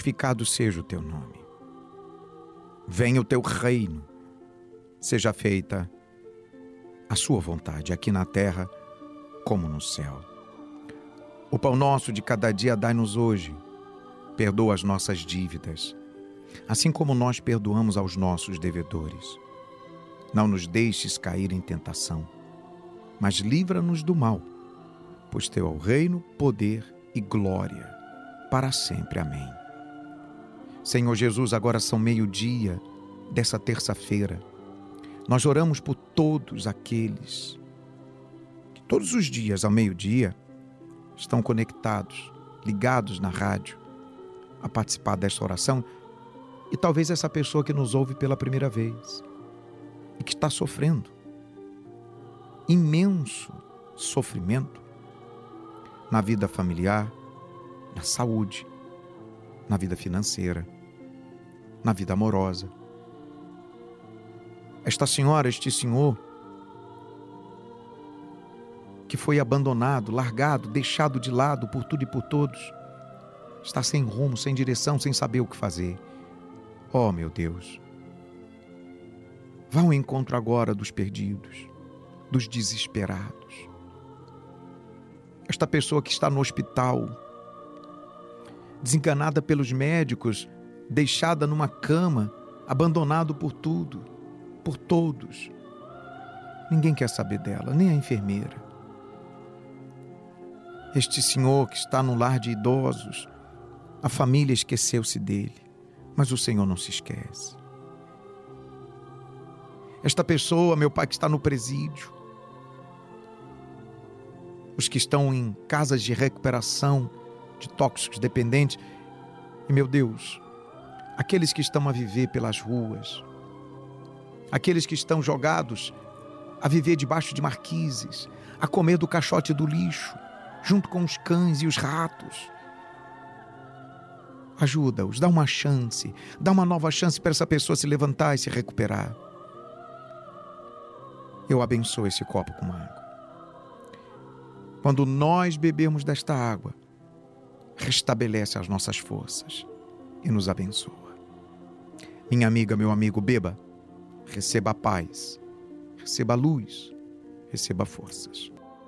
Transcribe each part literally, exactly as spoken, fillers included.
santificado seja o teu nome. Venha o teu reino, seja feita a sua vontade, aqui na terra como no céu. O pão nosso de cada dia dai-nos hoje. Perdoa as nossas dívidas, assim como nós perdoamos aos nossos devedores. Não nos deixes cair em tentação, mas livra-nos do mal, pois teu é o reino, poder e glória, para sempre. Amém. Senhor Jesus, agora são meio-dia dessa terça-feira. Nós oramos por todos aqueles que todos os dias, ao meio-dia, estão conectados, ligados na rádio, a participar desta oração. E talvez essa pessoa que nos ouve pela primeira vez e que está sofrendo imenso sofrimento na vida familiar, na saúde, na vida financeira, na vida amorosa. Esta senhora, este senhor, que foi abandonado, largado, deixado de lado por tudo e por todos, está sem rumo, sem direção, sem saber o que fazer. Oh, meu Deus, vá ao encontro agora dos perdidos, dos desesperados. Esta pessoa que está no hospital, desenganada pelos médicos, deixada numa cama, abandonado por tudo, por todos. Ninguém quer saber dela, nem a enfermeira. Este senhor que está no lar de idosos, a família esqueceu-se dele, mas o Senhor não se esquece. Esta pessoa, meu Pai, que está no presídio, os que estão em casas de recuperação de tóxicos dependentes, e, meu Deus, aqueles que estão a viver pelas ruas, aqueles que estão jogados a viver debaixo de marquises, a comer do caixote do lixo, junto com os cães e os ratos. Ajuda-os, dá uma chance, dá uma nova chance para essa pessoa se levantar e se recuperar. Eu abençoo esse copo com água. Quando nós bebermos desta água, restabelece as nossas forças e nos abençoa. Minha amiga, meu amigo, beba, receba a paz, receba a luz, receba forças.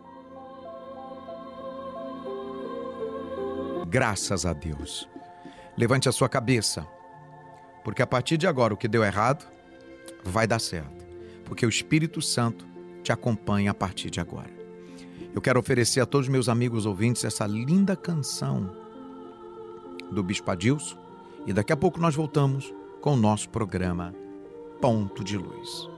Graças a Deus. Levante a sua cabeça, porque a partir de agora o que deu errado vai dar certo, porque o Espírito Santo te acompanha a partir de agora. Eu quero oferecer a todos os meus amigos ouvintes essa linda canção do Bispo Adilson e daqui a pouco nós voltamos com o nosso programa Ponto de Luz.